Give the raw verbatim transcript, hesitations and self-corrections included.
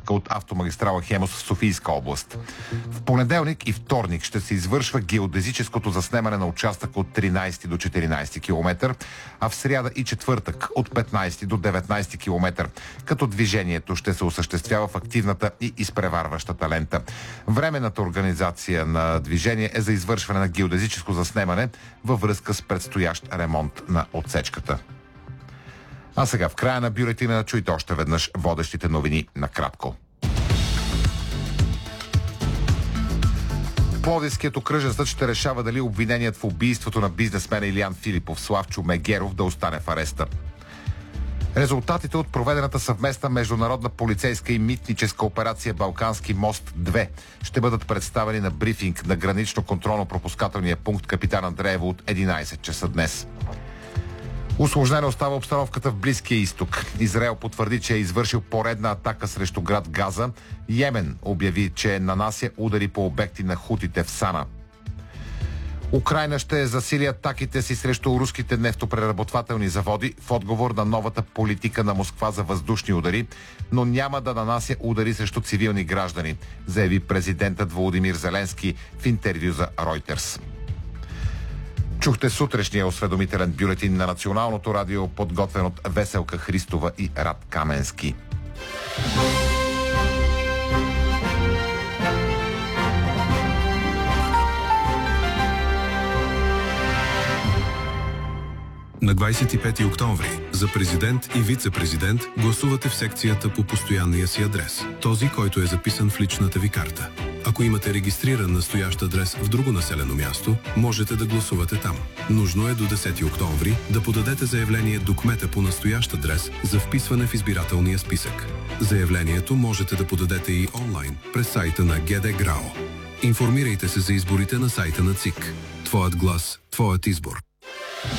участъка от автомагистрала Хемус в Софийска област. В понеделник и вторник ще се извършва геодезическото заснемане на участъка от тринайсети до четиринайсети километър, а в сряда и четвъртък от петнайсети до деветнайсети километър, като движението ще се осъществява в активната и изпреварващата лента. Временната организация на движение е за извършване на геодезическо заснемане във връзка с предстоящ ремонт на отсечката. А сега в края на бюлетина чуйте още веднъж водещите новини накратко. Пловдивският окръжен съд ще решава дали обвиненият в убийството на бизнесмена Илиян Филипов Славчо Мегеров да остане в ареста. Резултатите от проведената съвместна международна полицейска и митническа операция Балкански мост две ще бъдат представени на брифинг на гранично-контролно-пропускателния пункт Капитан Андреево от единайсет часа днес. Усложнена остава обстановката в Близкия изток. Израел потвърди, че е извършил поредна атака срещу град Газа. Йемен обяви, че нанася удари по обекти на хутите в Сана. Украйна ще засили атаките си срещу руските нефтопреработвателни заводи в отговор на новата политика на Москва за въздушни удари, но няма да нанася удари срещу цивилни граждани, заяви президентът Володимир Зеленски в интервю за Reuters. Чухте сутрешния осведомителен бюлетин на Националното радио, подготвен от Веселка Христова и Рад Каменски. На двайсет и пети октомври за президент и вице-президент гласувате в секцията по постоянния си адрес, този, който е записан в личната ви карта. Ако имате регистриран настоящ адрес в друго населено място, можете да гласувате там. Нужно е до десети октомври да подадете заявление до кмета по настоящ адрес за вписване в избирателния списък. Заявлението можете да подадете и онлайн през сайта на ГД ГРАО. Информирайте се за изборите на сайта на ЦИК. Твоят глас, твоят избор.